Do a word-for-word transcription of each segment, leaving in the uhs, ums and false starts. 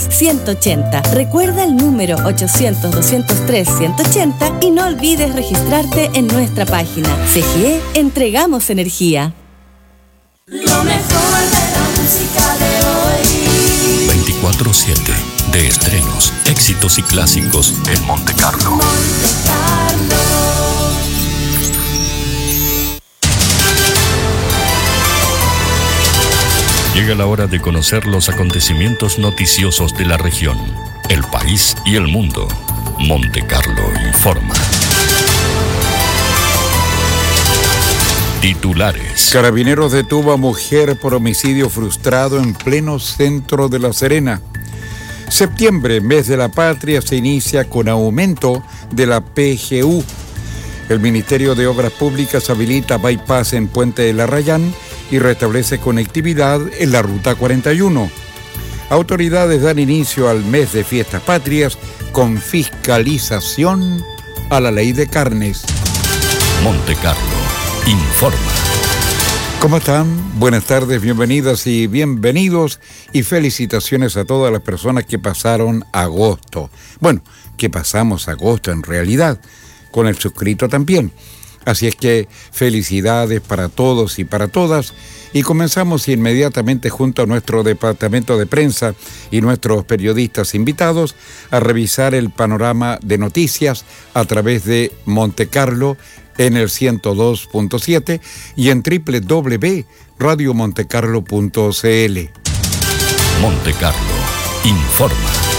ciento ochenta. Recuerda el número ochocientos, doscientos tres, ciento ochenta y no olvides registrarte en nuestra página. C G E, entregamos energía. Lo mejor de la música de hoy. veinticuatro siete de estrenos, éxitos y clásicos en Monte Carlo. Monte Carlo. Llega la hora de conocer los acontecimientos noticiosos de la región, el país y el mundo. Monte Carlo informa. Titulares. Carabineros detuvo a mujer por homicidio frustrado en pleno centro de La Serena. Septiembre, mes de la patria, se inicia con aumento de la P G U. El Ministerio de Obras Públicas habilita bypass en Puente de la Rayán y restablece conectividad en la Ruta cuarenta y uno. Autoridades dan inicio al mes de fiestas patrias con fiscalización a la ley de carnes. Monte Carlo informa. ¿Cómo están? Buenas tardes, bienvenidas y bienvenidos y felicitaciones a todas las personas que pasaron agosto. Bueno, que pasamos agosto en realidad, con el suscrito también. Así es que felicidades para todos y para todas y comenzamos inmediatamente junto a nuestro departamento de prensa y nuestros periodistas invitados a revisar el panorama de noticias a través de Monte Carlo en el ciento dos punto siete y en doble u doble u doble u punto radio montecarlo punto c l. Monte Carlo informa.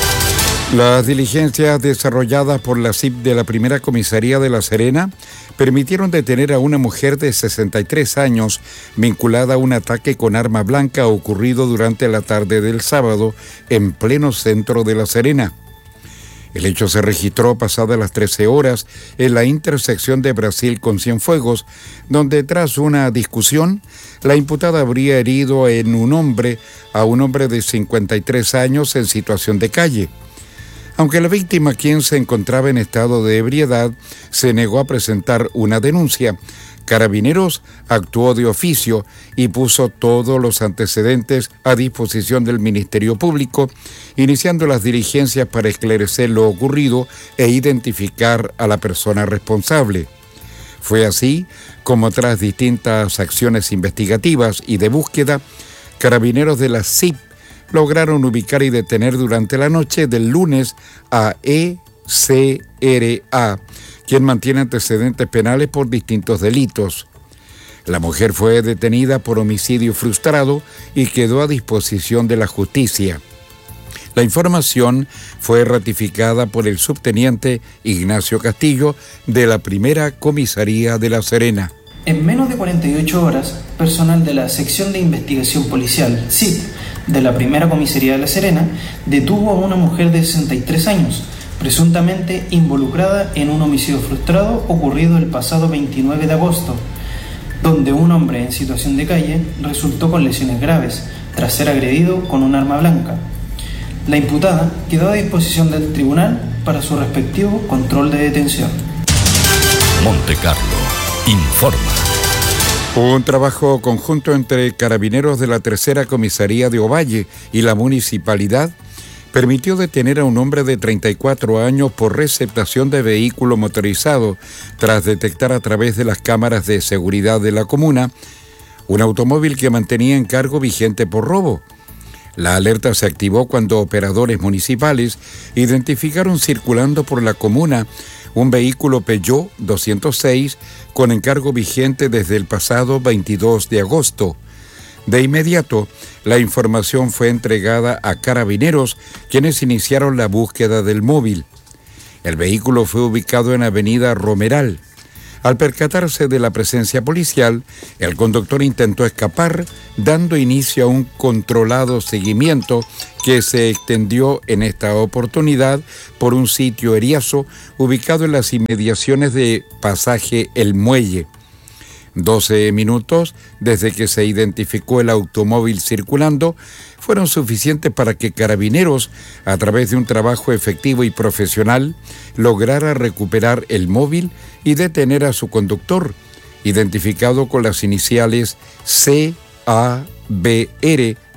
Las diligencias desarrolladas por la C I P de la Primera Comisaría de La Serena permitieron detener a una mujer de sesenta y tres años vinculada a un ataque con arma blanca ocurrido durante la tarde del sábado en pleno centro de La Serena. El hecho se registró pasadas las trece horas en la intersección de Brasil con Cienfuegos, donde tras una discusión, la imputada habría herido en un hombre a un hombre de cincuenta y tres años en situación de calle. Aunque la víctima, quien se encontraba en estado de ebriedad, se negó a presentar una denuncia, Carabineros actuó de oficio y puso todos los antecedentes a disposición del Ministerio Público, iniciando las diligencias para esclarecer lo ocurrido e identificar a la persona responsable. Fue así como, tras distintas acciones investigativas y de búsqueda, Carabineros de la C I P lograron ubicar y detener durante la noche del lunes a E C R A, quien mantiene antecedentes penales por distintos delitos. La mujer fue detenida por homicidio frustrado y quedó a disposición de la justicia. La información fue ratificada por el subteniente Ignacio Castillo de la Primera Comisaría de La Serena. En menos de cuarenta y ocho horas, personal de la Sección de Investigación Policial, S I P, de la Primera Comisaría de La Serena, detuvo a una mujer de sesenta y tres años, presuntamente involucrada en un homicidio frustrado ocurrido el pasado veintinueve de agosto, donde un hombre en situación de calle resultó con lesiones graves tras ser agredido con un arma blanca. La imputada quedó a disposición del tribunal para su respectivo control de detención. Monte Carlo informa. Un trabajo conjunto entre Carabineros de la Tercera Comisaría de Ovalle y la Municipalidad permitió detener a un hombre de treinta y cuatro años por receptación de vehículo motorizado tras detectar a través de las cámaras de seguridad de la comuna un automóvil que mantenía en cargo vigente por robo. La alerta se activó cuando operadores municipales identificaron circulando por la comuna un vehículo Peugeot doscientos seis con encargo vigente desde el pasado veintidós de agosto. De inmediato, la información fue entregada a Carabineros, quienes iniciaron la búsqueda del móvil. El vehículo fue ubicado en Avenida Romeral. Al percatarse de la presencia policial, el conductor intentó escapar, dando inicio a un controlado seguimiento que se extendió en esta oportunidad por un sitio eriazo ubicado en las inmediaciones de Pasaje El Muelle. doce minutos desde que se identificó el automóvil circulando fueron suficientes para que Carabineros, a través de un trabajo efectivo y profesional, lograra recuperar el móvil y detener a su conductor, identificado con las iniciales C A B R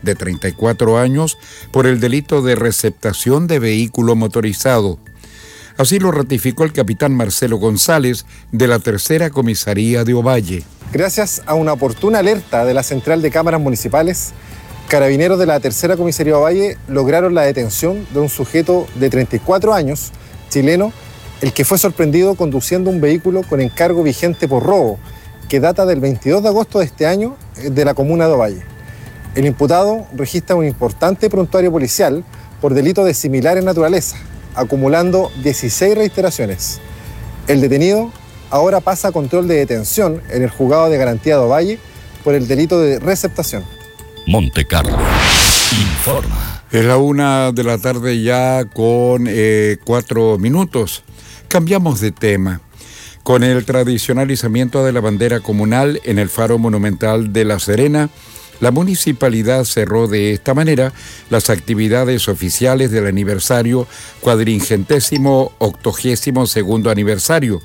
de treinta y cuatro años, por el delito de receptación de vehículo motorizado. Así lo ratificó el capitán Marcelo González de la Tercera Comisaría de Ovalle. Gracias a una oportuna alerta de la Central de Cámaras Municipales, carabineros de la Tercera Comisaría de Ovalle lograron la detención de un sujeto de treinta y cuatro años, chileno, el que fue sorprendido conduciendo un vehículo con encargo vigente por robo, que data del veintidós de agosto de este año de la comuna de Ovalle. El imputado registra un importante prontuario policial por delito de similares naturaleza, acumulando dieciséis reiteraciones. El detenido ahora pasa a control de detención en el juzgado de garantía de Ovalle por el delito de receptación. Montecarlo informa. Es la una de la tarde ya con eh, cuatro minutos. Cambiamos de tema. Con el tradicional izamiento de la bandera comunal en el Faro Monumental de La Serena, la municipalidad cerró de esta manera las actividades oficiales del aniversario cuadringentésimo octogésimo segundo aniversario.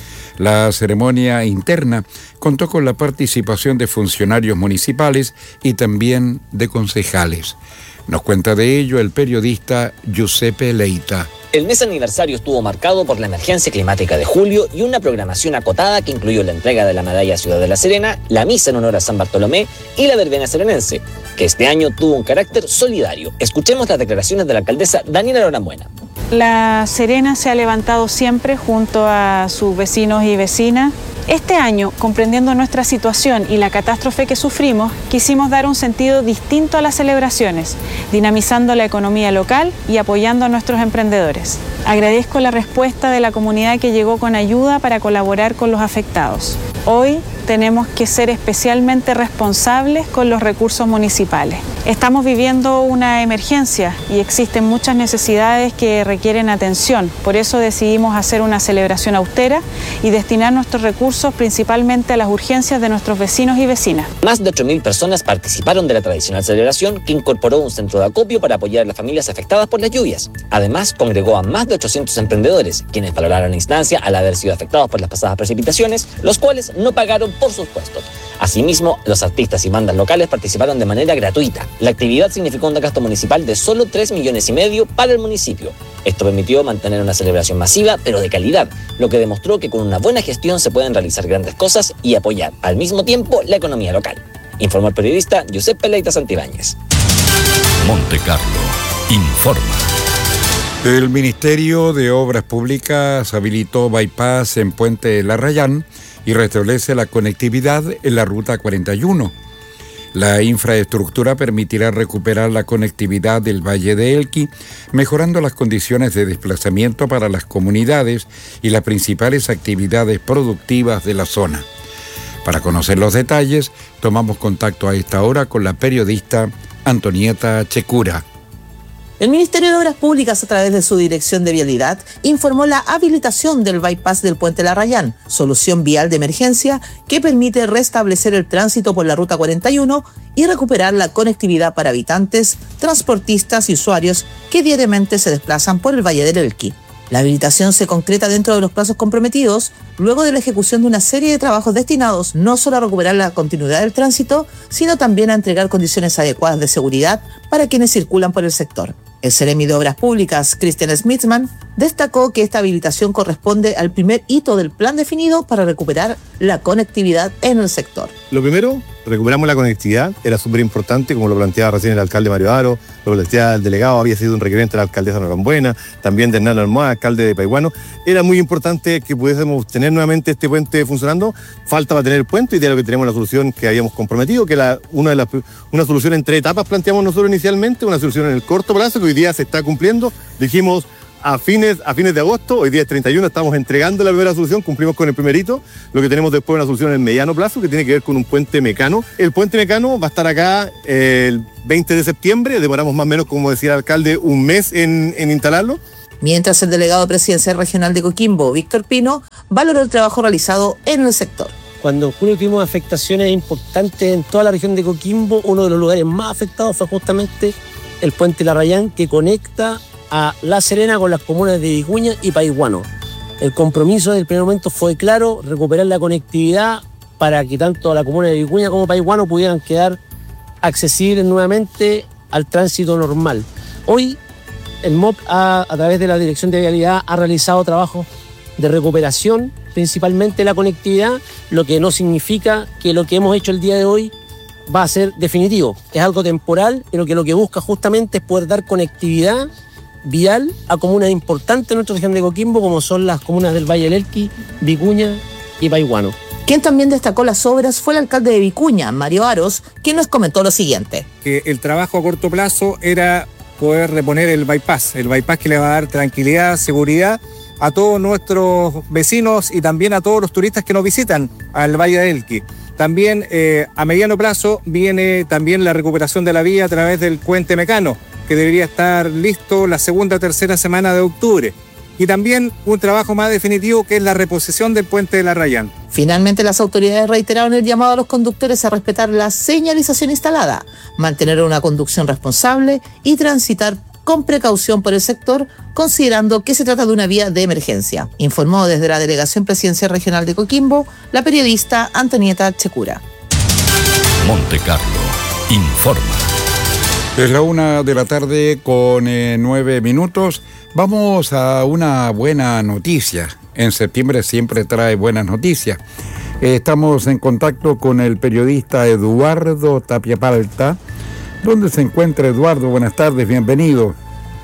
La ceremonia interna contó con la participación de funcionarios municipales y también de concejales. Nos cuenta de ello el periodista Giuseppe Leita. El mes aniversario estuvo marcado por la emergencia climática de julio y una programación acotada que incluyó la entrega de la medalla Ciudad de La Serena, la misa en honor a San Bartolomé y la verbena serenense, que este año tuvo un carácter solidario. Escuchemos las declaraciones de la alcaldesa Daniela Norambuena. La Serena se ha levantado siempre junto a sus vecinos y vecinas. Este año, comprendiendo nuestra situación y la catástrofe que sufrimos, quisimos dar un sentido distinto a las celebraciones, dinamizando la economía local y apoyando a nuestros emprendedores. Agradezco la respuesta de la comunidad que llegó con ayuda para colaborar con los afectados. Hoy tenemos que ser especialmente responsables con los recursos municipales. Estamos viviendo una emergencia y existen muchas necesidades que requieren atención. Por eso decidimos hacer una celebración austera y destinar nuestros recursos principalmente a las urgencias de nuestros vecinos y vecinas. Más de ocho mil personas participaron de la tradicional celebración, que incorporó un centro de acopio para apoyar a las familias afectadas por las lluvias. Además, congregó a más de ochocientos emprendedores, quienes valoraron la instancia al haber sido afectados por las pasadas precipitaciones, los cuales no pagaron por sus puestos. Asimismo, los artistas y bandas locales participaron de manera gratuita. La actividad significó un gasto municipal de solo tres millones y medio para el municipio. Esto permitió mantener una celebración masiva, pero de calidad, lo que demostró que con una buena gestión se pueden realizar grandes cosas y apoyar al mismo tiempo la economía local. Informó el periodista Giuseppe Leita Santibáñez. Montecarlo informa. El Ministerio de Obras Públicas habilitó bypass en Puente Larrayán y restablece la conectividad en la Ruta cuarenta y uno. La infraestructura permitirá recuperar la conectividad del Valle de Elqui, mejorando las condiciones de desplazamiento para las comunidades y las principales actividades productivas de la zona. Para conocer los detalles, tomamos contacto a esta hora con la periodista Antonieta Checura. El Ministerio de Obras Públicas, a través de su Dirección de Vialidad, informó la habilitación del bypass del Puente Larrayán, solución vial de emergencia que permite restablecer el tránsito por la Ruta cuarenta y uno y recuperar la conectividad para habitantes, transportistas y usuarios que diariamente se desplazan por el Valle del Elqui. La habilitación se concreta dentro de los plazos comprometidos, luego de la ejecución de una serie de trabajos destinados no solo a recuperar la continuidad del tránsito, sino también a entregar condiciones adecuadas de seguridad para quienes circulan por el sector. El Seremi de Obras Públicas, Christian Smitsman, destacó que esta habilitación corresponde al primer hito del plan definido para recuperar la conectividad en el sector. Lo primero, recuperamos la conectividad, era súper importante, como lo planteaba recién el alcalde Mario Aro, lo planteaba el delegado, había sido un requerimiento de la alcaldesa Norambuena, también de Hernán Almohada, alcalde de Paihuano. Era muy importante que pudiésemos tener nuevamente este puente funcionando. Faltaba tener el puente y de lo que tenemos la solución que habíamos comprometido, que la, una, de las, una solución en tres etapas planteamos nosotros inicialmente, una solución en el corto plazo que hoy día se está cumpliendo. Dijimos a fines, a fines de agosto, hoy día es treinta y uno, estamos entregando la primera solución, cumplimos con el primer hito. Lo que tenemos después es una solución en el mediano plazo que tiene que ver con un puente mecano. El puente mecano va a estar acá eh, el veinte de septiembre, demoramos más o menos, como decía el alcalde, un mes en, en instalarlo. Mientras el delegado presidencial regional de Coquimbo, Víctor Pino, valoró el trabajo realizado en el sector. Cuando en junio tuvimos afectaciones importantes en toda la región de Coquimbo, uno de los lugares más afectados fue justamente el puente Larrayán, que conecta a La Serena con las comunas de Vicuña y Paihuano. El compromiso del primer momento fue claro, recuperar la conectividad para que tanto la comuna de Vicuña como Paihuano pudieran quedar accesibles nuevamente al tránsito normal. Hoy el M O P ha, a través de la Dirección de Vialidad ha realizado trabajos de recuperación, principalmente la conectividad, lo que no significa que lo que hemos hecho el día de hoy va a ser definitivo. Es algo temporal, pero que lo que busca justamente es poder dar conectividad vial a comunas importantes en nuestra región de Coquimbo, como son las comunas del Valle del Elqui, Vicuña y Paihuano. Quien también destacó las obras fue el alcalde de Vicuña, Mario Aros, quien nos comentó lo siguiente. Que el trabajo a corto plazo era poder reponer el bypass, el bypass que le va a dar tranquilidad, seguridad a todos nuestros vecinos y también a todos los turistas que nos visitan al Valle del Elqui. También eh, a mediano plazo viene también la recuperación de la vía a través del Puente Mecano, que debería estar listo la segunda o tercera semana de octubre. Y también un trabajo más definitivo que es la reposición del Puente de la Rayán. Finalmente, las autoridades reiteraron el llamado a los conductores a respetar la señalización instalada, mantener una conducción responsable y transitar con precaución por el sector, considerando que se trata de una vía de emergencia. Informó desde la Delegación Presidencial Regional de Coquimbo la periodista Antonieta Checura. Monte Carlo informa. Es la una de la tarde con eh, nueve minutos. Vamos a una buena noticia. En septiembre siempre trae buenas noticias. Eh, estamos en contacto con el periodista Eduardo Tapia Palta. ¿Dónde se encuentra Eduardo? Buenas tardes, bienvenido.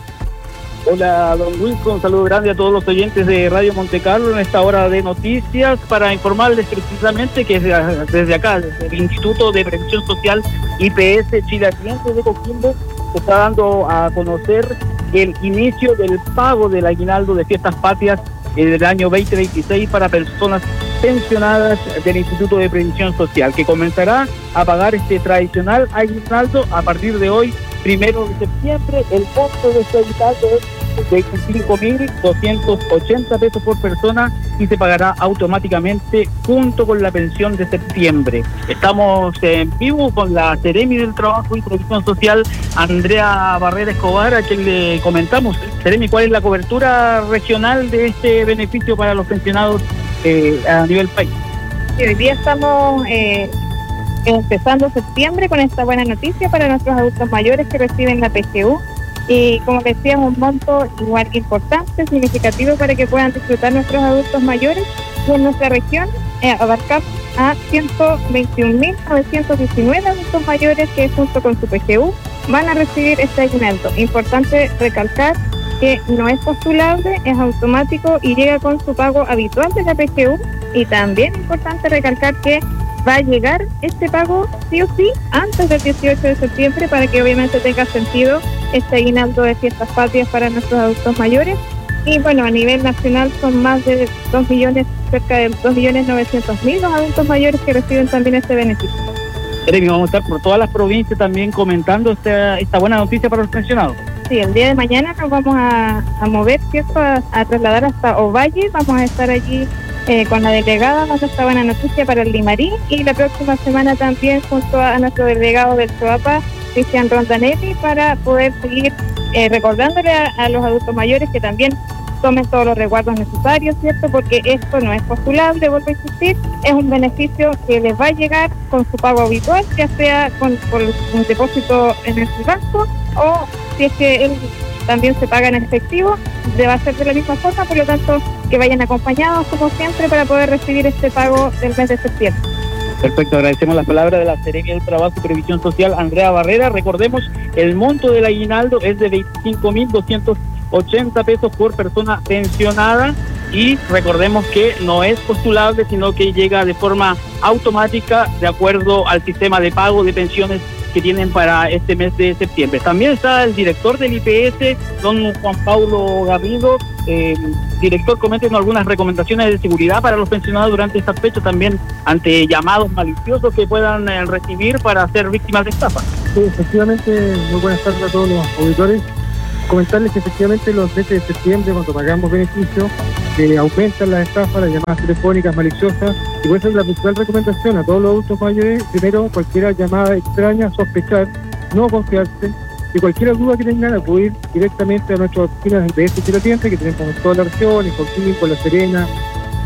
Hola, don Wilson, un saludo grande a todos los oyentes de Radio Monte Carlo en esta hora de noticias para informarles precisamente que desde acá, desde el Instituto de Prevención Social I P S Chile Alianza de Coquimbo, se está dando a conocer el inicio del pago del aguinaldo de fiestas patrias del año veinte veintiséis para personas pensionadas del Instituto de Previsión Social, que comenzará a pagar este tradicional aguinaldo a partir de hoy, primero de septiembre. El costo de este aguinaldo es de cinco mil doscientos ochenta pesos por persona y se pagará automáticamente junto con la pensión de septiembre. Estamos en vivo con la Seremi del Trabajo y Previsión Social, Andrea Barrera Escobar, a quien le comentamos. Seremi, ¿cuál es la cobertura regional de este beneficio para los pensionados eh, a nivel país? Sí, hoy día estamos eh, empezando septiembre con esta buena noticia para nuestros adultos mayores que reciben la P G U. Y como decíamos, un monto igual importante, significativo para que puedan disfrutar nuestros adultos mayores. Y en nuestra región eh, abarcamos a ciento veintiún mil novecientos diecinueve adultos mayores que junto con su P G U van a recibir este aguinaldo. Importante recalcar que no es postulable, es automático y llega con su pago habitual de la P G U. Y también es importante recalcar que va a llegar este pago sí o sí antes del dieciocho de septiembre para que obviamente tenga sentido este aguinaldo de fiestas patrias para nuestros adultos mayores. Y bueno, a nivel nacional son más de dos millones, cerca de dos millones novecientos mil los adultos mayores que reciben también este beneficio. Jeremy, vamos a estar por todas las provincias también comentando esta, esta buena noticia para los pensionados. Sí, el día de mañana nos vamos a, a mover, ¿cierto? A, a trasladar hasta Ovalle, vamos a estar allí Eh, con la delegada dando esta buena noticia para el Limarí, y la próxima semana también junto a nuestro delegado del Choapa, Cristian Rondanelli, para poder seguir eh, recordándole a, a los adultos mayores que también tomen todos los resguardos necesarios, ¿cierto? Porque esto no es postulable, vuelvo a insistir, es un beneficio que les va a llegar con su pago habitual, ya sea con, por un depósito en el banco o si es que él también se paga en efectivo, debe ser de la misma forma, por lo tanto que vayan acompañados como siempre para poder recibir este pago del mes de septiembre. Perfecto, agradecemos las palabras de la Seremi del Trabajo y Previsión Social, Andrea Barrera. Recordemos, el monto del aguinaldo es de veinticinco mil doscientos ochenta pesos por persona pensionada y recordemos que no es postulable, sino que llega de forma automática de acuerdo al sistema de pago de pensiones que tienen para este mes de septiembre. También está el director del I P S, don Juan Paulo Garrido. Eh, director, coméntenos algunas recomendaciones de seguridad para los pensionados durante esta fecha, también ante llamados maliciosos que puedan eh, recibir para ser víctimas de estafa. Sí, efectivamente, muy buenas tardes a todos los auditores. Comentarles que efectivamente los meses de septiembre, cuando pagamos beneficios, eh, aumentan las estafas, las llamadas telefónicas maliciosas, y por eso es la principal recomendación a todos los adultos mayores: primero, cualquier llamada extraña, sospechar, no confiarse, y cualquier duda que tengan, acudir directamente a nuestras oficinas del I P S Chile Alianza, que tenemos en toda la región, en Coquimbo, La Serena,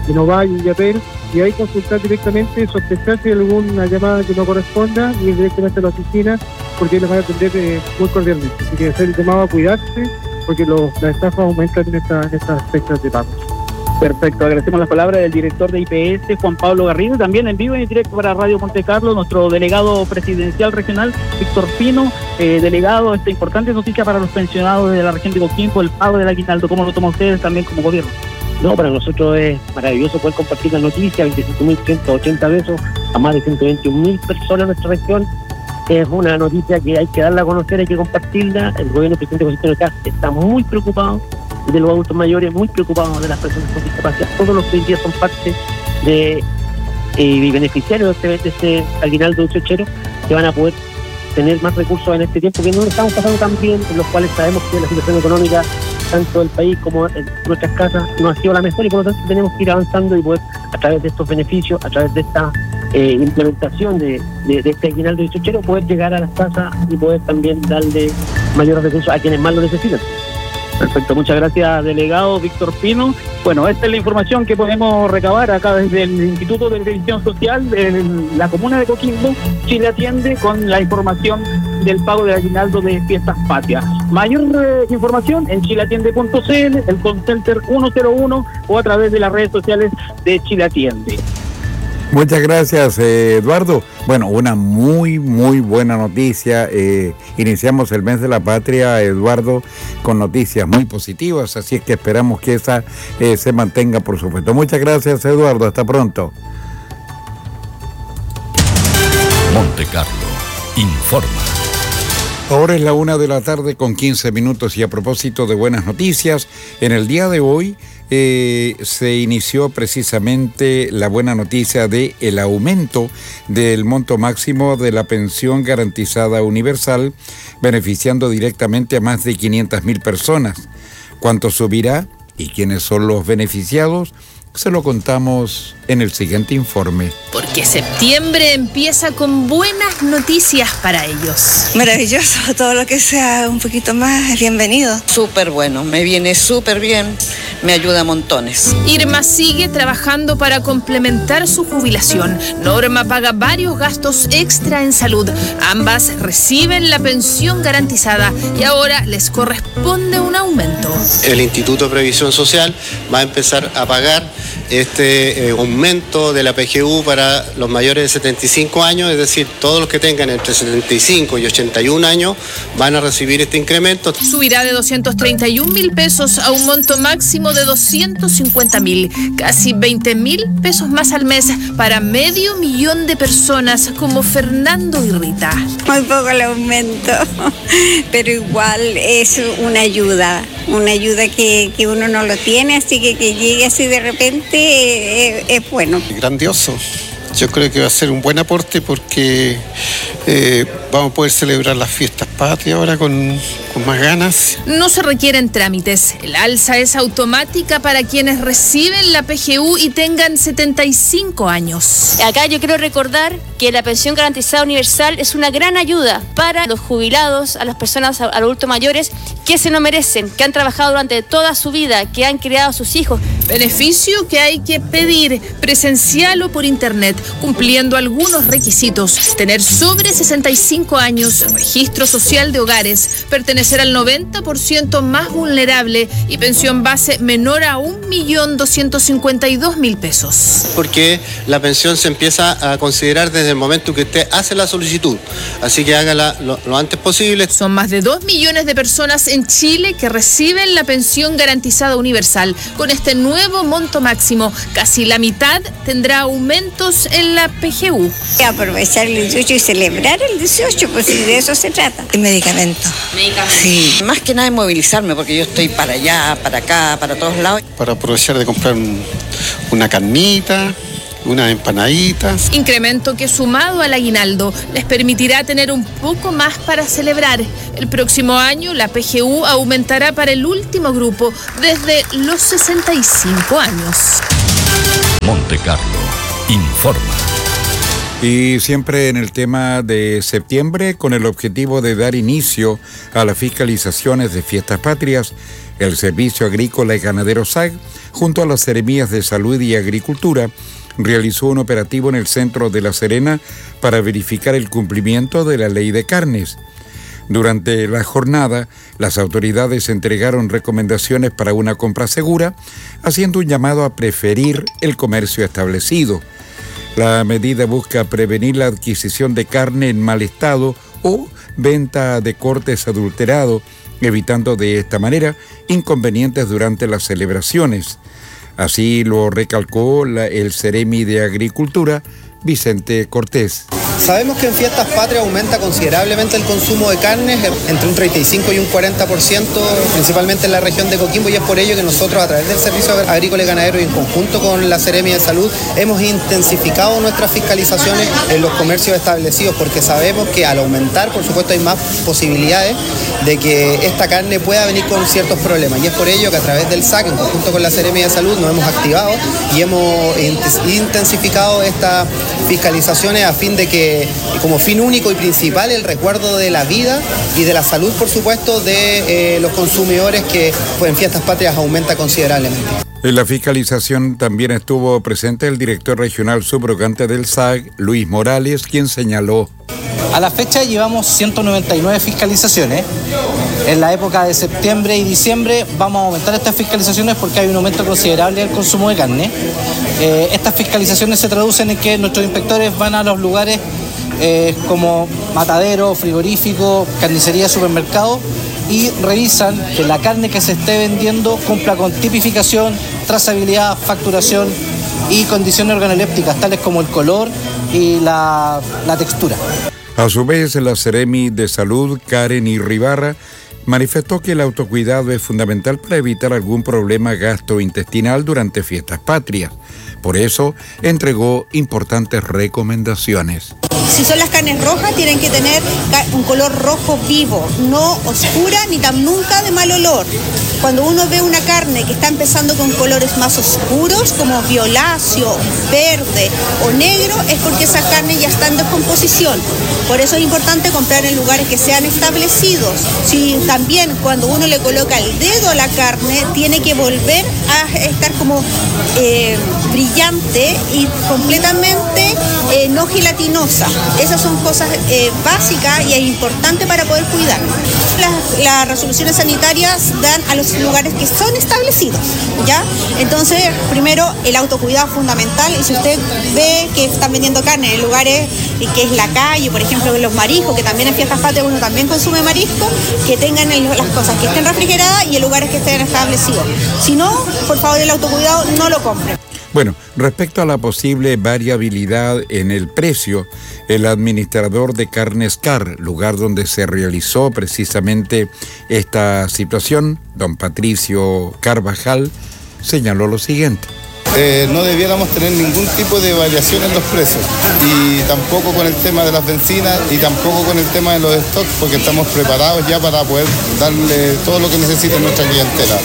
en Ovalle y Yapel, y ahí consultar directamente, sospechar si hay alguna llamada que no corresponda, y ir directamente a la oficina, porque les van a atender eh, muy cordialmente. Así que hacer el llamado a cuidarse, porque los, las estafas aumentan en, esta, en estas fechas de pago. Perfecto, agradecemos las palabras del director de I P S, Juan Pablo Garrido, también en vivo y en directo para Radio Monte Carlo, nuestro delegado presidencial regional, Víctor Pino, eh, delegado, esta importante noticia para los pensionados de la región de Coquimbo, el pago del aguinaldo. ¿Cómo lo toman ustedes también como gobierno? No, para nosotros es maravilloso poder compartir la noticia, veinticinco mil ciento ochenta pesos a más de ciento veintiún mil personas en nuestra región. Es una noticia que hay que darla a conocer, hay que compartirla. El gobierno del presidente José Antonio Kast está muy preocupado de los adultos mayores, muy preocupados de las personas con discapacidad. Todos los que hoy día son parte de eh, beneficiarios de este, de este aguinaldo dieciochero, que van a poder tener más recursos en este tiempo que no lo estamos pasando tan bien, en los cuales sabemos que la situación económica tanto del país como en nuestras casas no ha sido la mejor, y por lo tanto tenemos que ir avanzando y poder, a través de estos beneficios, a través de esta eh, implementación de, de, de este aguinaldo dieciochero, poder llegar a las casas y poder también darle mayores recursos a quienes más lo necesitan. Perfecto, muchas gracias, delegado Víctor Pino. Bueno, esta es la información que podemos recabar acá desde el Instituto de Previsión Social de la comuna de Coquimbo. Chile Atiende con la información del pago del aguinaldo de Fiestas Patrias. Mayor eh, información en chileatiende punto c l, el call center ciento uno o a través de las redes sociales de Chile Atiende. Muchas gracias, eh, Eduardo. Bueno, una muy, muy buena noticia. Eh, iniciamos el mes de la patria, Eduardo, con noticias muy positivas, así es que esperamos que esa eh, se mantenga, por supuesto. Muchas gracias, Eduardo. Hasta pronto. Monte Carlo informa. Ahora es la una de la tarde con quince minutos, y a propósito de buenas noticias, en el día de hoy eh, se inició precisamente la buena noticia de el aumento del monto máximo de la pensión garantizada universal, beneficiando directamente a más de quinientas mil personas. ¿Cuánto subirá y quiénes son los beneficiados? Se lo contamos en el siguiente informe. Porque septiembre empieza con buenas noticias para ellos. Maravilloso, todo lo que sea un poquito más es bienvenido. Súper bueno, me viene súper bien, me ayuda a montones. Irma sigue trabajando para complementar su jubilación. Norma paga varios gastos extra en salud. Ambas reciben la pensión garantizada y ahora les corresponde un aumento. El Instituto de Previsión Social va a empezar a pagar este eh, aumento de la P G U para los mayores de setenta y cinco años, es decir, todos los que tengan entre setenta y cinco y ochenta y un años van a recibir este incremento. Subirá de doscientos treinta y un mil pesos a un monto máximo de doscientos cincuenta mil, casi veinte mil pesos más al mes para medio millón de personas como Fernando y Rita. Muy poco el aumento, pero igual es una ayuda, una ayuda que, que uno no lo tiene, así que que llegue así de repente es, es bueno. Grandioso. Yo creo que va a ser un buen aporte porque eh, vamos a poder celebrar las fiestas patrias ahora con, con más ganas. No se requieren trámites. El alza es automática para quienes reciben la P G U y tengan setenta y cinco años. Acá yo quiero recordar que la pensión garantizada universal es una gran ayuda para los jubilados, a las personas adultos mayores que se lo merecen, que han trabajado durante toda su vida, que han criado a sus hijos. Beneficio que hay que pedir presencial o por internet, cumpliendo algunos requisitos: tener sobre sesenta y cinco años, registro social de hogares, pertenecer al noventa por ciento más vulnerable y pensión base menor a un millón doscientos cincuenta y dos mil pesos. Porque la pensión se empieza a considerar desde el momento que usted hace la solicitud, así que hágala lo, lo antes posible. Son más de dos millones de personas en Chile que reciben la pensión garantizada universal. Con este nuevo monto máximo, casi la mitad tendrá aumentos en la P G U. Aprovechar el dieciocho y celebrar el dieciocho, pues si de eso se trata. El medicamento. Medicamento. Sí, más que nada es movilizarme porque yo estoy para allá, para acá, para todos lados. Para aprovechar de comprar un, una carnita, unas empanaditas. Incremento que, sumado al aguinaldo, les permitirá tener un poco más para celebrar. El próximo año la P G U aumentará para el último grupo desde los sesenta y cinco años. Monte Carlo informa. Y siempre en el tema de septiembre, con el objetivo de dar inicio a las fiscalizaciones de fiestas patrias, El Servicio Agrícola y Ganadero S A G, junto a las Seremías de Salud y Agricultura, realizó un operativo en el centro de La Serena para verificar el cumplimiento de la ley de carnes. Durante la jornada, las autoridades entregaron recomendaciones para una compra segura, haciendo un llamado a preferir el comercio establecido. La medida busca prevenir la adquisición de carne en mal estado o venta de cortes adulterados, evitando de esta manera inconvenientes durante las celebraciones. Así lo recalcó la, el Ceremi de Agricultura, Vicente Cortés. Sabemos que en fiestas patrias aumenta considerablemente el consumo de carnes, entre un treinta y cinco y un cuarenta por ciento, principalmente en la región de Coquimbo, y es por ello que nosotros, a través del Servicio Agrícola y Ganadero y en conjunto con la Seremi de Salud, hemos intensificado nuestras fiscalizaciones en los comercios establecidos, porque sabemos que al aumentar, por supuesto, hay más posibilidades de que esta carne pueda venir con ciertos problemas, y es por ello que a través del S A C, en conjunto con la Seremi de Salud, nos hemos activado y hemos intensificado estas fiscalizaciones a fin de que como fin único y principal el resguardo de la vida y de la salud, por supuesto, de eh, los consumidores, que pues, en fiestas patrias aumenta considerablemente. En la fiscalización también estuvo presente el director regional subrogante del S A C, Luis Morales, quien señaló: a la fecha llevamos ciento noventa y nueve fiscalizaciones. En la época de septiembre y diciembre vamos a aumentar estas fiscalizaciones porque hay un aumento considerable del consumo de carne. Eh, estas fiscalizaciones se traducen en que nuestros inspectores van a los lugares eh, como matadero, frigorífico, carnicería, supermercado, y revisan que la carne que se esté vendiendo cumpla con tipificación, trazabilidad, facturación y condiciones organolépticas, tales como el color y la, la textura. A su vez, la Seremi de Salud, Karen Irribarra, manifestó que el autocuidado es fundamental para evitar algún problema gastrointestinal durante fiestas patrias. Por eso, entregó importantes recomendaciones. Si son las carnes rojas, tienen que tener un color rojo vivo, no oscura ni tan nunca de mal olor. Cuando uno ve una carne que está empezando con colores más oscuros, como violáceo, verde o negro, es porque esa carne ya está en descomposición. Por eso es importante comprar en lugares que sean establecidos. Si también cuando uno le coloca el dedo a la carne, tiene que volver a estar como eh, brillante y completamente eh, no gelatinosa. Esas son cosas eh, básicas y es importante para poder cuidar. Las, las resoluciones sanitarias dan a los lugares que son establecidos, ¿ya? Entonces, primero, el autocuidado es fundamental, y si usted ve que están vendiendo carne en lugares que es la calle, por ejemplo, los mariscos, que también en fiestas patrias uno también consume marisco, que tengan el, las cosas que estén refrigeradas y en lugares que estén establecidos. Si no, por favor, el autocuidado no lo compre. Bueno, respecto a la posible variabilidad en el precio, el administrador de Carnes Car, lugar donde se realizó precisamente esta situación, don Patricio Carvajal, señaló lo siguiente. Eh, no debiéramos tener ningún tipo de variación en los precios, y tampoco con el tema de las bencinas y tampoco con el tema de los stocks, porque estamos preparados ya para poder darle todo lo que necesite nuestra clientela.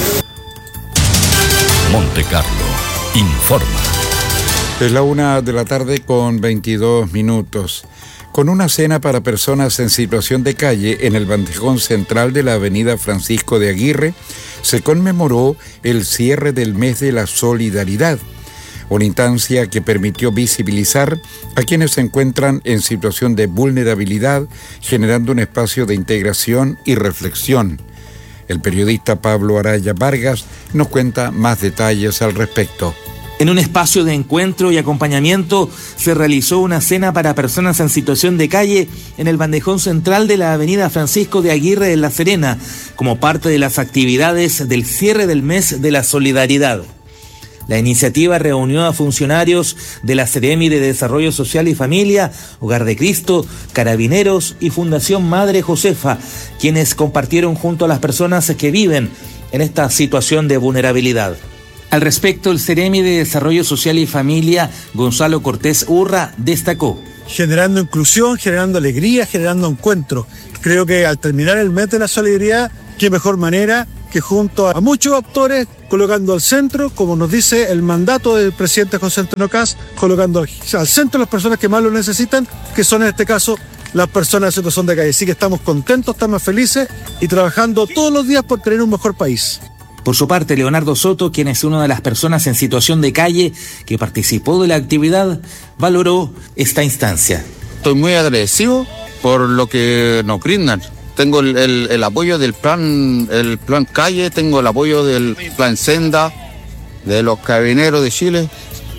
Monte Carlo informa. Es la una de la tarde con veintidós minutos. Con una cena para personas en situación de calle en el bandejón central de la avenida Francisco de Aguirre, se conmemoró el cierre del mes de la solidaridad, una instancia que permitió visibilizar a quienes se encuentran en situación de vulnerabilidad, generando un espacio de integración y reflexión. El periodista Pablo Araya Vargas nos cuenta más detalles al respecto. En un espacio de encuentro y acompañamiento se realizó una cena para personas en situación de calle en el bandejón central de la avenida Francisco de Aguirre en La Serena, como parte de las actividades del cierre del mes de la solidaridad. La iniciativa reunió a funcionarios de la Seremi de Desarrollo Social y Familia, Hogar de Cristo, Carabineros y Fundación Madre Josefa, quienes compartieron junto a las personas que viven en esta situación de vulnerabilidad. Al respecto, el Ceremi de Desarrollo Social y Familia, Gonzalo Cortés Urra, destacó: generando inclusión, generando alegría, generando encuentro. Creo que al terminar el mes de la solidaridad, qué mejor manera que junto a muchos actores, colocando al centro, como nos dice el mandato del presidente José Antonio Kast, colocando al centro a las personas que más lo necesitan, que son en este caso las personas en situación de calle. Así que estamos contentos, estamos felices y trabajando todos los días por tener un mejor país. Por su parte, Leonardo Soto, quien es una de las personas en situación de calle que participó de la actividad, valoró esta instancia. Estoy muy agradecido por lo que nos brindan. Tengo el, el, el apoyo del plan, el plan calle, tengo el apoyo del plan senda, de los carabineros de Chile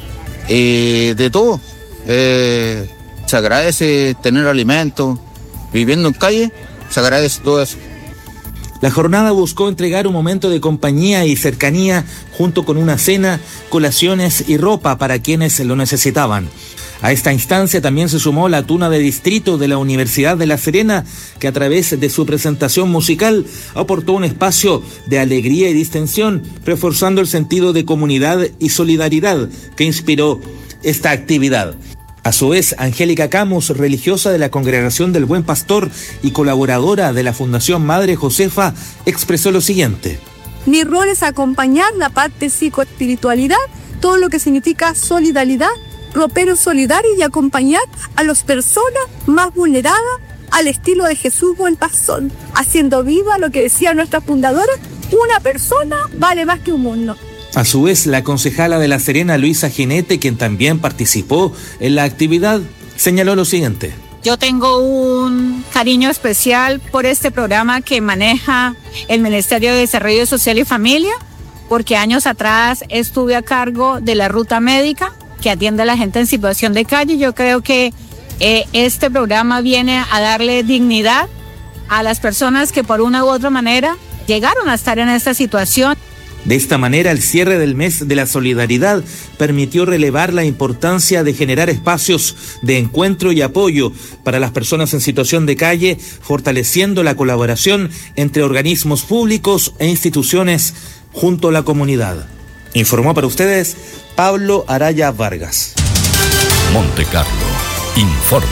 y de todo. Eh, se agradece tener alimentos, viviendo en calle, se agradece todo eso. La jornada buscó entregar un momento de compañía y cercanía junto con una cena, colaciones y ropa para quienes lo necesitaban. A esta instancia también se sumó la Tuna de Distrito de la Universidad de La Serena, que a través de su presentación musical aportó un espacio de alegría y distensión, reforzando el sentido de comunidad y solidaridad que inspiró esta actividad. A su vez, Angélica Camus, religiosa de la Congregación del Buen Pastor y colaboradora de la Fundación Madre Josefa, expresó lo siguiente. Mi rol es acompañar la parte psicoespiritualidad, todo lo que significa solidaridad, ropero solidario y acompañar a las personas más vulneradas al estilo de Jesús Buen Pastor, haciendo viva lo que decía nuestra fundadora, una persona vale más que un mundo. A su vez, la concejala de La Serena, Luisa Ginete, quien también participó en la actividad, señaló lo siguiente. Yo tengo un cariño especial por este programa que maneja el Ministerio de Desarrollo Social y Familia, porque años atrás estuve a cargo de la ruta médica que atiende a la gente en situación de calle. Yo creo que eh, este programa viene a darle dignidad a las personas que por una u otra manera llegaron a estar en esta situación. De esta manera, el cierre del mes de la solidaridad permitió relevar la importancia de generar espacios de encuentro y apoyo para las personas en situación de calle, fortaleciendo la colaboración entre organismos públicos e instituciones junto a la comunidad. Informó para ustedes Pablo Araya Vargas. Monte Carlo informa.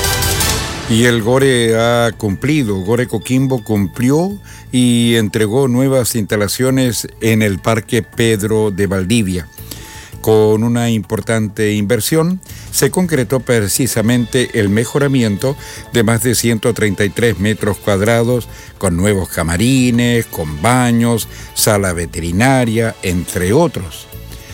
Y el Gore ha cumplido, Gore Coquimbo cumplió y entregó nuevas instalaciones en el Parque Pedro de Valdivia. Con una importante inversión, se concretó precisamente el mejoramiento de más de ciento treinta y tres metros cuadrados, con nuevos camarines, con baños, sala veterinaria, entre otros.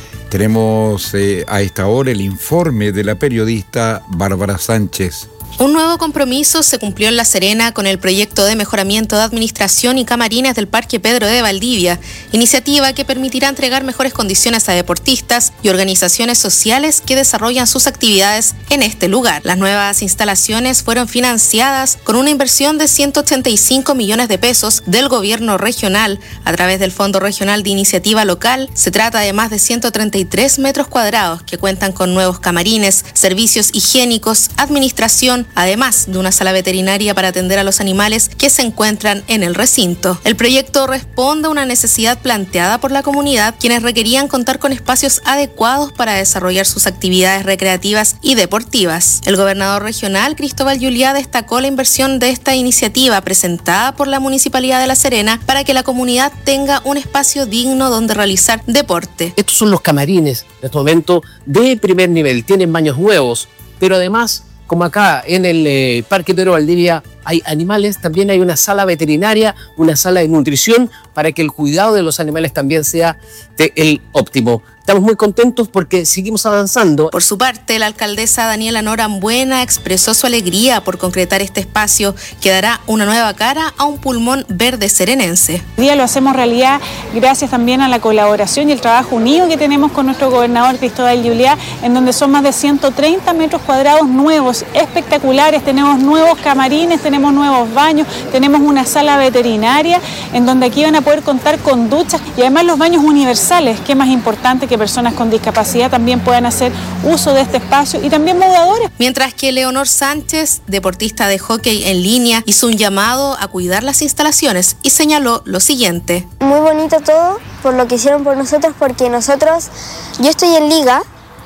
Tenemos eh, a esta hora el informe de la periodista Bárbara Sánchez. Un nuevo compromiso se cumplió en La Serena con el proyecto de mejoramiento de administración y camarines del Parque Pedro de Valdivia, iniciativa que permitirá entregar mejores condiciones a deportistas y organizaciones sociales que desarrollan sus actividades en este lugar. Las nuevas instalaciones fueron financiadas con una inversión de ciento ochenta y cinco millones de pesos del gobierno regional a través del Fondo Regional de Iniciativa Local. Se trata de más de ciento treinta y tres metros cuadrados que cuentan con nuevos camarines, servicios higiénicos, administración, además de una sala veterinaria para atender a los animales que se encuentran en el recinto. El proyecto responde a una necesidad planteada por la comunidad, quienes requerían contar con espacios adecuados para desarrollar sus actividades recreativas y deportivas. El gobernador regional, Cristóbal Juliá, destacó la inversión de esta iniciativa presentada por la Municipalidad de La Serena para que la comunidad tenga un espacio digno donde realizar deporte. Estos son los camarines, en este momento, de primer nivel. Tienen baños nuevos, pero además, como acá en el eh, Parque Pedro Valdivia hay animales, también hay una sala veterinaria, una sala de nutrición para que el cuidado de los animales también sea de el óptimo. Estamos muy contentos porque seguimos avanzando. Por su parte, la alcaldesa Daniela Norambuena expresó su alegría por concretar este espacio que dará una nueva cara a un pulmón verde serenense. Hoy día lo hacemos realidad gracias también a la colaboración y el trabajo unido que tenemos con nuestro gobernador Cristóbal Juliá, en donde son más de ciento treinta metros cuadrados nuevos, espectaculares. Tenemos nuevos camarines, tenemos nuevos baños, tenemos una sala veterinaria en donde aquí van a poder contar con duchas y además los baños universales, que es más importante que personas con discapacidad también puedan hacer uso de este espacio, y también moduladores. Mientras que Leonor Sánchez, deportista de hockey en línea, hizo un llamado a cuidar las instalaciones y señaló lo siguiente. Muy bonito todo por lo que hicieron por nosotros, porque nosotros, yo estoy en liga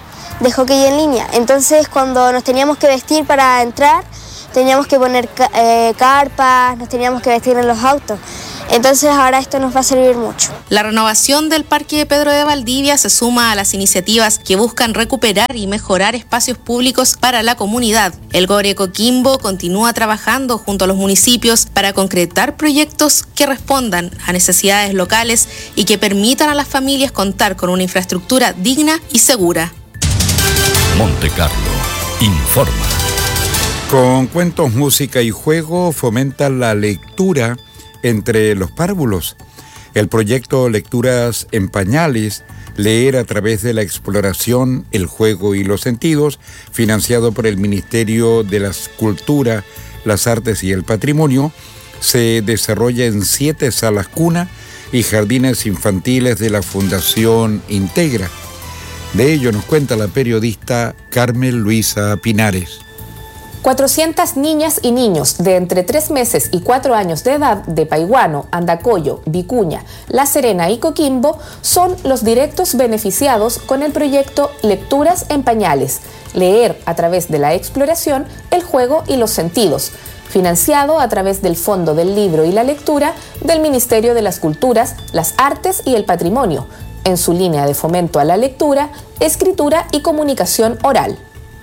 de hockey en línea, entonces cuando nos teníamos que vestir para entrar, teníamos que poner eh, carpas, nos teníamos que vestir en los autos. Entonces ahora esto nos va a servir mucho. La renovación del Parque Pedro de Valdivia se suma a las iniciativas que buscan recuperar y mejorar espacios públicos para la comunidad. El Gore Coquimbo continúa trabajando junto a los municipios para concretar proyectos que respondan a necesidades locales y que permitan a las familias contar con una infraestructura digna y segura. Monte Carlo informa. Con cuentos, música y juego fomenta la lectura entre los párvulos. El proyecto Lecturas en Pañales, leer a través de la exploración, el juego y los sentidos, financiado por el Ministerio de la Cultura, las Artes y el Patrimonio, se desarrolla en siete salas cuna y jardines infantiles de la Fundación Integra. De ello nos cuenta la periodista Carmen Luisa Pinares. cuatrocientas niñas y niños de entre tres meses y cuatro años de edad de Paiguano, Andacollo, Vicuña, La Serena y Coquimbo son los directos beneficiados con el proyecto Lecturas en Pañales, leer a través de la exploración, el juego y los sentidos, financiado a través del Fondo del Libro y la Lectura del Ministerio de las Culturas, las Artes y el Patrimonio, en su línea de fomento a la lectura, escritura y comunicación oral.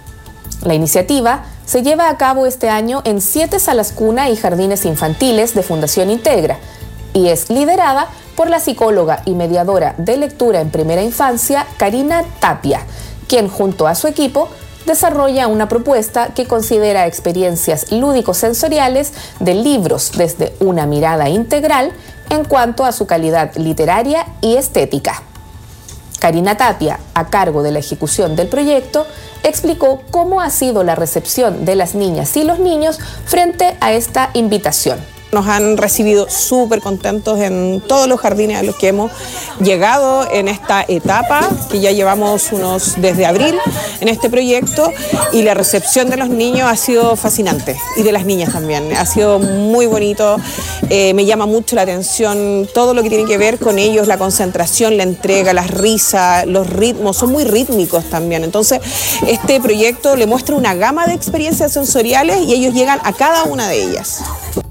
La iniciativa se lleva a cabo este año en siete salas cuna y jardines infantiles de Fundación Integra y es liderada por la psicóloga y mediadora de lectura en primera infancia, Karina Tapia, quien junto a su equipo desarrolla una propuesta que considera experiencias lúdico-sensoriales de libros desde una mirada integral en cuanto a su calidad literaria y estética. Karina Tapia, a cargo de la ejecución del proyecto, explicó cómo ha sido la recepción de las niñas y los niños frente a esta invitación. Nos han recibido súper contentos en todos los jardines a los que hemos llegado en esta etapa, que ya llevamos unos desde abril en este proyecto, y la recepción de los niños ha sido fascinante, y de las niñas también, ha sido muy bonito. Eh, me llama mucho la atención todo lo que tiene que ver con ellos, la concentración, la entrega, las risas, los ritmos, son muy rítmicos también. Entonces, este proyecto le muestra una gama de experiencias sensoriales y ellos llegan a cada una de ellas.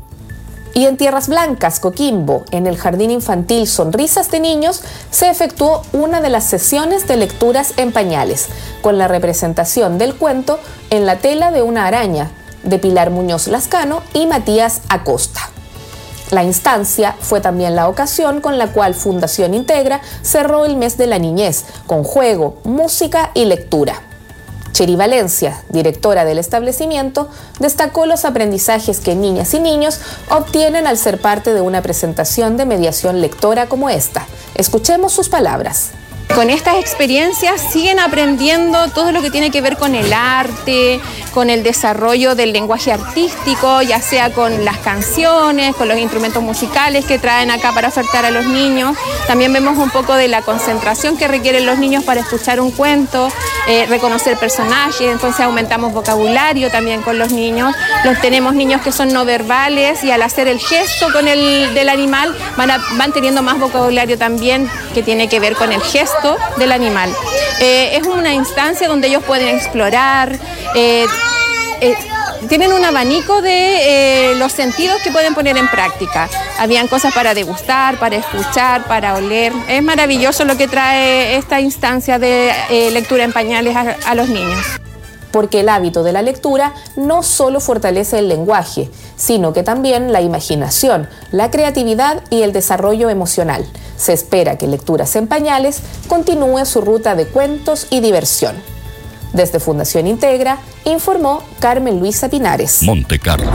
Y en Tierras Blancas, Coquimbo, en el Jardín Infantil Sonrisas de Niños, se efectuó una de las sesiones de lecturas en pañales, con la representación del cuento En la tela de una araña, de Pilar Muñoz Lascano y Matías Acosta. La instancia fue también la ocasión con la cual Fundación Integra cerró el mes de la niñez, con juego, música y lectura. Cheri Valencia, directora del establecimiento, destacó los aprendizajes que niñas y niños obtienen al ser parte de una presentación de mediación lectora como esta. Escuchemos sus palabras. Con estas experiencias siguen aprendiendo todo lo que tiene que ver con el arte, con el desarrollo del lenguaje artístico, ya sea con las canciones, con los instrumentos musicales que traen acá para ofertar a los niños. También vemos un poco de la concentración que requieren los niños para escuchar un cuento, eh, reconocer personajes, entonces aumentamos vocabulario también con los niños. Los tenemos niños que son no verbales y al hacer el gesto con el del animal van, a, van teniendo más vocabulario también que tiene que ver con el gesto del animal. Eh, es una instancia donde ellos pueden explorar, eh, eh, tienen un abanico de eh, los sentidos que pueden poner en práctica. Habían cosas para degustar, para escuchar, para oler. Es maravilloso lo que trae esta instancia de eh, lectura en pañales a, a los niños. Porque el hábito de la lectura no solo fortalece el lenguaje, sino que también la imaginación, la creatividad y el desarrollo emocional. Se espera que Lecturas en Pañales continúe su ruta de cuentos y diversión. Desde Fundación Integra, informó Carmen Luisa Pinares. Monte Carlo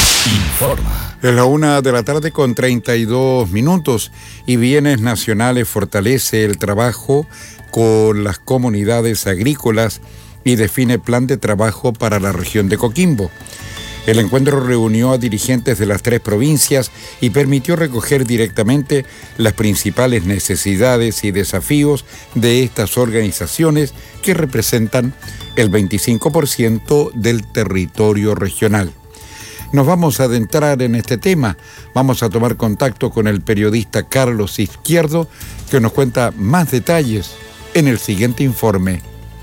informa. Es la una de la tarde con treinta y dos minutos y Bienes Nacionales fortalece el trabajo con las comunidades agrícolas y define plan de trabajo para la región de Coquimbo. El encuentro reunió a dirigentes de las tres provincias y permitió recoger directamente las principales necesidades y desafíos de estas organizaciones que representan el veinticinco por ciento del territorio regional. Nos vamos a adentrar en este tema. Vamos a tomar contacto con el periodista Carlos Izquierdo, que nos cuenta más detalles en el siguiente informe.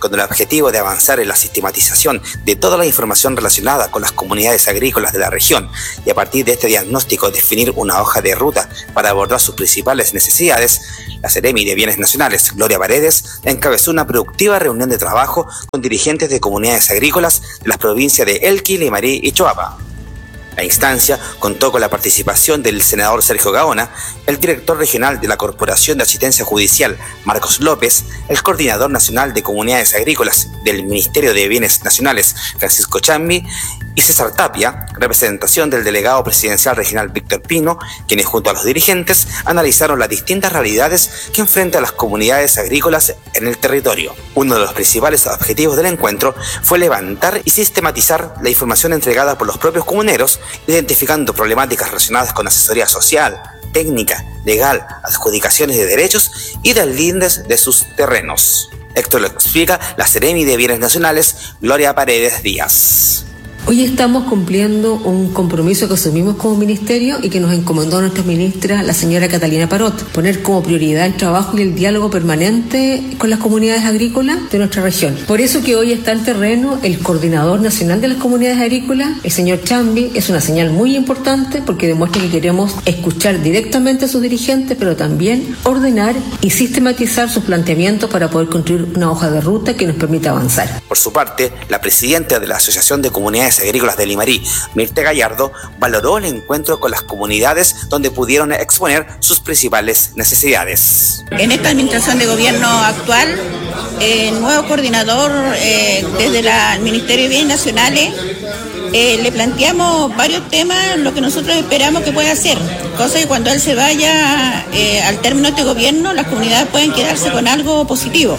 con el objetivo de avanzar en la sistematización de toda la información relacionada con las comunidades agrícolas de la región y a partir de este diagnóstico definir una hoja de ruta para abordar sus principales necesidades, la Seremi de Bienes Nacionales, Gloria Paredes, encabezó una productiva reunión de trabajo con dirigentes de comunidades agrícolas de las provincias de Elqui, Limarí y Choapa. La instancia contó con la participación del senador Sergio Gaona, el director regional de la Corporación de Asistencia Judicial, Marcos López, el coordinador nacional de comunidades agrícolas del Ministerio de Bienes Nacionales, Francisco Chambi, y César Tapia, representación del delegado presidencial regional Víctor Pino, quienes junto a los dirigentes analizaron las distintas realidades que enfrentan las comunidades agrícolas en el territorio. Uno de los principales objetivos del encuentro fue levantar y sistematizar la información entregada por los propios comuneros, identificando problemáticas relacionadas con asesoría social, técnica, legal, adjudicaciones de derechos y del lindes de sus terrenos. Esto lo explica la Seremi de Bienes Nacionales, Gloria Paredes Díaz. Hoy estamos cumpliendo un compromiso que asumimos como ministerio y que nos encomendó nuestra ministra, la señora Catalina Parot, poner como prioridad el trabajo y el diálogo permanente con las comunidades agrícolas de nuestra región. Por eso que hoy está en terreno el coordinador nacional de las comunidades agrícolas, el señor Chambi. Es una señal muy importante porque demuestra que queremos escuchar directamente a sus dirigentes, pero también ordenar y sistematizar sus planteamientos para poder construir una hoja de ruta que nos permita avanzar. Por su parte, la presidenta de la Asociación de Comunidades Agrícolas de Limarí, Mirta Gallardo, valoró el encuentro con las comunidades donde pudieron exponer sus principales necesidades. En esta administración de gobierno actual, el nuevo coordinador eh, desde la, el Ministerio de Bienes Nacionales eh, le planteamos varios temas, lo que nosotros esperamos que pueda hacer, cosa que cuando él se vaya eh, al término de este gobierno, las comunidades pueden quedarse con algo positivo.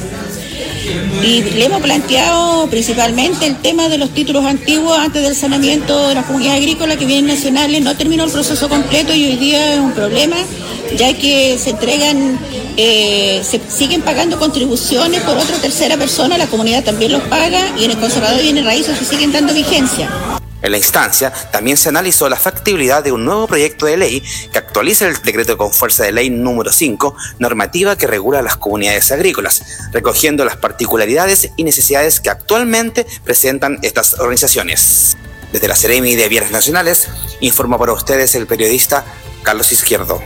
Y le hemos planteado principalmente el tema de los títulos antiguos antes del saneamiento de las comunidades agrícolas que vienen nacionales. No terminó el proceso completo y hoy día es un problema, ya que se entregan, eh, se siguen pagando contribuciones por otra tercera persona, la comunidad también los paga y en el conservador de bienes raíces se siguen dando vigencia. En la instancia también se analizó la factibilidad de un nuevo proyecto de ley que actualiza el decreto con fuerza de ley número cinco, normativa que regula las comunidades agrícolas, recogiendo las particularidades y necesidades que actualmente presentan estas organizaciones. Desde la Seremi de Bienes Nacionales, informa para ustedes el periodista Carlos Izquierdo.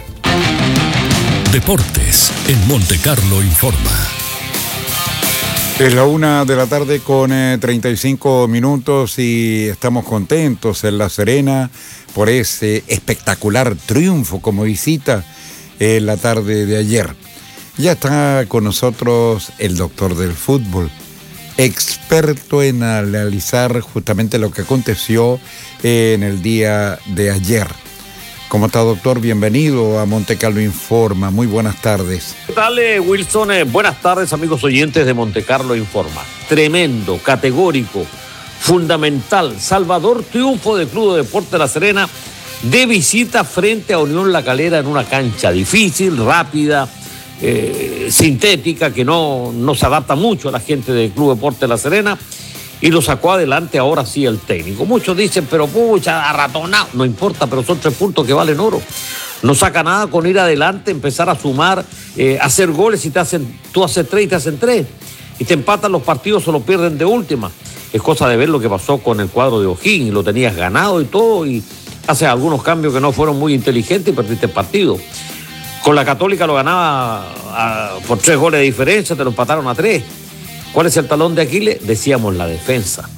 Deportes en Monte Carlo informa. Es la una de la tarde con eh, treinta y cinco minutos y estamos contentos en La Serena por ese espectacular triunfo como visita en la tarde de ayer. Ya está con nosotros el doctor del fútbol, experto en analizar justamente lo que aconteció en el día de ayer. ¿Cómo está, doctor? Bienvenido a Monte Carlo Informa. Muy buenas tardes. ¿Qué tal, eh, Wilson? Eh, buenas tardes, amigos oyentes de Monte Carlo Informa. Tremendo, categórico, fundamental, salvador triunfo del Club de Deportes La Serena de visita frente a Unión La Calera en una cancha difícil, rápida, eh, sintética, que no, no se adapta mucho a la gente del Club de Deportes La Serena. Y lo sacó adelante ahora sí el técnico. Muchos dicen, pero pucha, arratonado. No importa, pero son tres puntos que valen oro. No saca nada con ir adelante, empezar a sumar, eh, hacer goles y te hacen, tú haces tres y te hacen tres. Y te empatan los partidos o lo pierden de última. Es cosa de ver lo que pasó con el cuadro de O'Higgins. Y lo tenías ganado y todo. Y haces algunos cambios que no fueron muy inteligentes y perdiste el partido. Con la Católica lo ganaba a, por tres goles de diferencia, te lo empataron a tres. ¿Cuál es el talón de Aquiles? Decíamos la defensa.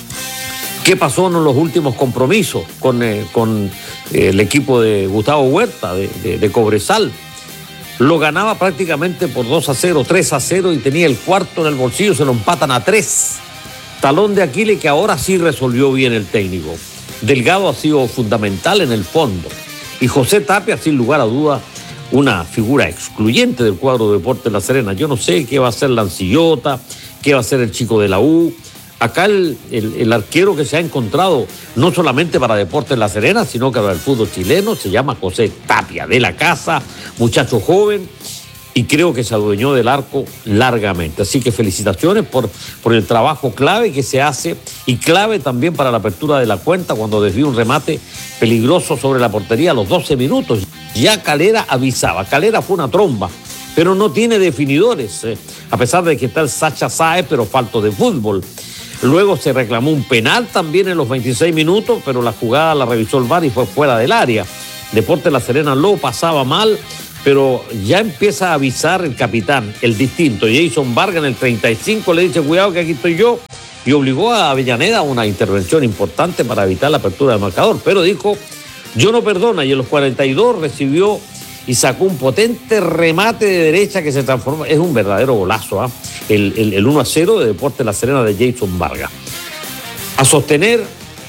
¿Qué pasó en los últimos compromisos con, eh, con eh, el equipo de Gustavo Huerta, de, de, de Cobresal? Lo ganaba prácticamente por dos a cero, tres a cero y tenía el cuarto en el bolsillo, se lo empatan a tres. Talón de Aquiles que ahora sí resolvió bien el técnico. Delgado ha sido fundamental en el fondo. Y José Tapia, sin lugar a duda, una figura excluyente del cuadro de Deportes La Serena. Yo no sé qué va a hacer Lancillota, qué va a hacer el chico de la U. Acá el, el, el arquero que se ha encontrado, no solamente para Deportes La Serena, sino que para el fútbol chileno, se llama José Tapia, de la casa, muchacho joven, y creo que se adueñó del arco largamente. Así que felicitaciones por, por el trabajo clave que se hace y clave también para la apertura de la cuenta cuando desvió un remate peligroso sobre la portería a los doce minutos. Ya Calera avisaba, Calera fue una tromba pero no tiene definidores, eh, a pesar de que está el Sacha Sáez, pero falto de fútbol. Luego se reclamó un penal también en los veintiséis minutos, pero la jugada la revisó el V A R y fue fuera del área. Deportes La Serena lo pasaba mal, pero ya empieza a avisar el capitán, el distinto. Jason Vargas en el treinta y cinco le dice, cuidado que aquí estoy yo, y obligó a Avellaneda a una intervención importante para evitar la apertura del marcador, pero dijo, yo no perdona, y en los cuarenta y dos recibió y sacó un potente remate de derecha que se transformó, es un verdadero golazo, ¿eh? el, el, el uno a cero de Deportes La Serena de Jason Vargas. A sostener,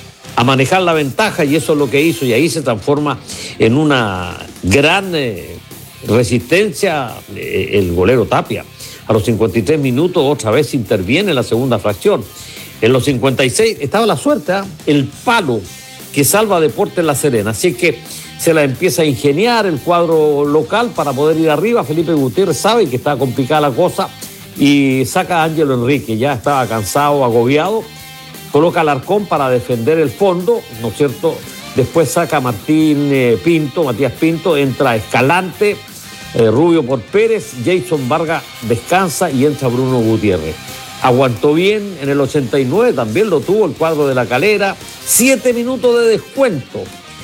a manejar la ventaja, y eso es lo que hizo, y ahí se transforma en una gran eh, resistencia eh, el golero Tapia. A los cincuenta y tres minutos otra vez interviene en la segunda fracción. En los cincuenta y seis estaba la suerte, ¿eh? el palo que salva a Deportes La Serena, así que se la empieza a ingeniar el cuadro local para poder ir arriba. Felipe Gutiérrez sabe que está complicada la cosa y saca a Ángelo Enrique, ya estaba cansado, agobiado, coloca al Alarcón para defender el fondo, ¿no es cierto? Después saca a Martín eh, Pinto, Matías Pinto, entra Escalante, eh, Rubio por Pérez, Jason Vargas descansa y entra Bruno Gutiérrez. Aguantó bien en el ochenta y nueve, también lo tuvo el cuadro de La Calera, siete minutos de descuento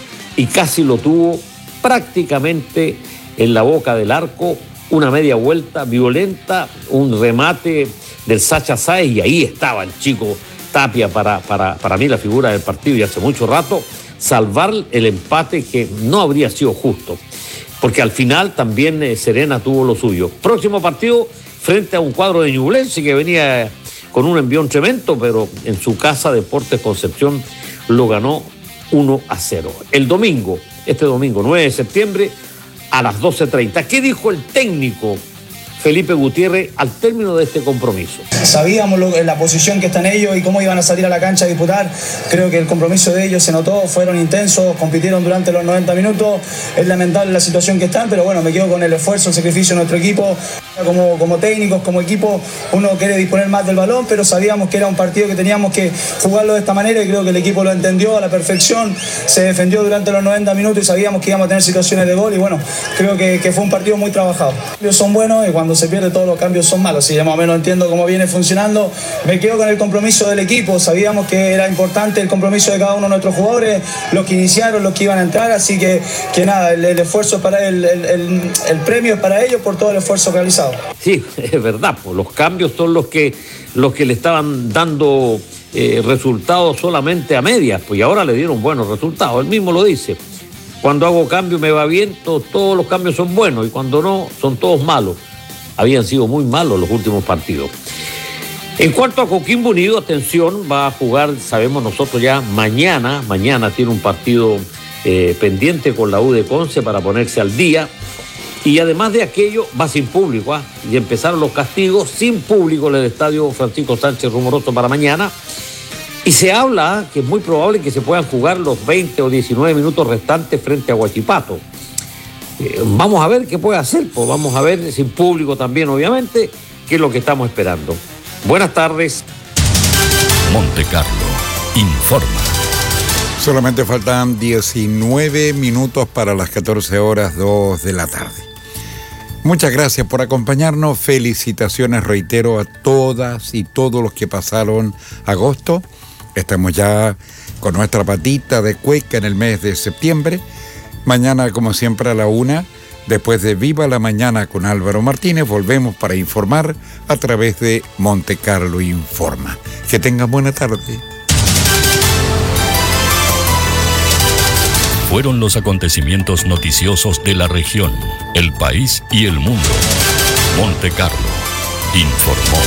y casi lo tuvo prácticamente en la boca del arco, una media vuelta violenta, un remate del Sacha Sáez y ahí estaba el chico Tapia para, para, para mí la figura del partido y hace mucho rato, salvar el empate que no habría sido justo, porque al final también eh, Serena tuvo lo suyo. Próximo partido frente a un cuadro de Ñublense que venía con un envión tremendo, pero en su casa Deportes Concepción lo ganó uno a cero. El domingo, este domingo nueve de septiembre a las doce treinta. ¿Qué dijo el técnico Felipe Gutiérrez al término de este compromiso? Sabíamos lo, la posición que están ellos y cómo iban a salir a la cancha a disputar. Creo que el compromiso de ellos se notó, fueron intensos, compitieron durante los noventa minutos. Es lamentable la situación que están, pero bueno, me quedo con el esfuerzo, el sacrificio de nuestro equipo. Como, como técnicos, como equipo, uno quiere disponer más del balón, pero sabíamos que era un partido que teníamos que jugarlo de esta manera y creo que el equipo lo entendió a la perfección. Se defendió durante los noventa minutos y sabíamos que íbamos a tener situaciones de gol y bueno, creo que, que fue un partido muy trabajado. Los cambios son buenos y cuando se pierde todos los cambios son malos. Si ya más o menos entiendo cómo viene funcionando, me quedo con el compromiso del equipo. Sabíamos que era importante el compromiso de cada uno de nuestros jugadores, los que iniciaron, los que iban a entrar, así que, que nada, el, el esfuerzo es para el, el, el, el premio es para ellos por todo el esfuerzo realizado. Sí, es verdad, pues los cambios son los que, los que le estaban dando eh, resultados solamente a medias, pues y ahora le dieron buenos resultados. Él mismo lo dice, cuando hago cambio me va bien, todo, todos los cambios son buenos y cuando no, son todos malos. Habían sido muy malos los últimos partidos. En cuanto a Coquimbo Unido, atención, va a jugar, sabemos nosotros ya, mañana, mañana tiene un partido eh, pendiente con la U de Conce para ponerse al día. Y además de aquello, va sin público, ¿eh? Y empezaron los castigos sin público en el estadio Francisco Sánchez Rumoroso para mañana. Y se habla ¿eh? que es muy probable que se puedan jugar los veinte o diecinueve minutos restantes frente a Huachipato. Eh, vamos a ver qué puede hacer, pues vamos a ver, sin público también, obviamente, qué es lo que estamos esperando. Buenas tardes. Monte Carlo informa. Solamente faltan diecinueve minutos para las catorce horas dos de la tarde. Muchas gracias por acompañarnos. Felicitaciones, reitero, a todas y todos los que pasaron agosto. Estamos ya con nuestra patita de cueca en el mes de septiembre. Mañana, como siempre, a la una, después de Viva la Mañana con Álvaro Martínez, volvemos para informar a través de Monte Carlo Informa. Que tengan buena tarde. Fueron los acontecimientos noticiosos de la región, el país y el mundo. Monte Carlo informó.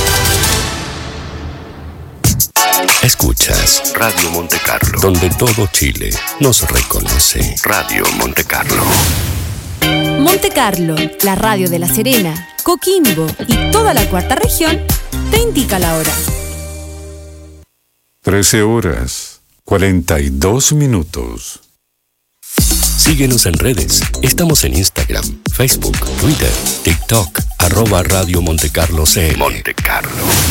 Escuchas Radio Monte Carlo, donde todo Chile nos reconoce. Radio Monte Carlo. Monte Carlo, la radio de La Serena, Coquimbo y toda la cuarta región, te indica la hora. trece horas, cuarenta y dos minutos. Síguenos en redes. Estamos en Instagram, Facebook, Twitter, TikTok, arroba Radio Monte Carlo C L. Monte Carlo.